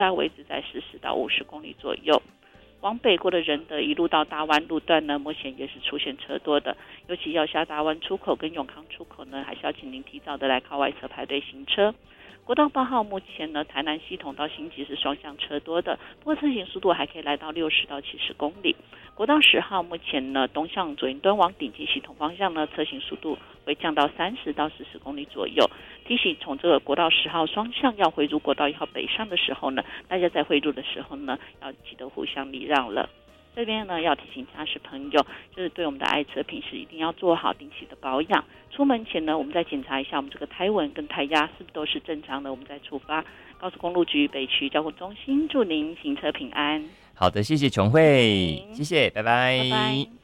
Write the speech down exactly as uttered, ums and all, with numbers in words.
大维持在四十到五十公里左右。往北过的仁德一路到大湾路段呢，目前也是出现车多的，尤其要下大湾出口跟永康出口呢，还是要请您提早的来靠外侧排队行车。国道八号目前呢，台南系统到新集是双向车多的，不过车行速度还可以来到六十到七十公里。国道十号目前呢，东向左营端往顶级系统方向呢，车行速度会降到三十到四十公里左右。提醒从这个国道十号双向要回入国道一号北上的时候呢，大家在汇入的时候呢，要记得互相礼让了。这边呢要提醒驾驶朋友，就是对我们的爱车平时一定要做好定期的保养。出门前呢，我们再检查一下我们这个胎纹跟胎压是不是都是正常的，我们再出发。高速公路局北区交通中心祝您行车平安。 好的，谢谢琼慧，谢谢，拜拜。 拜拜。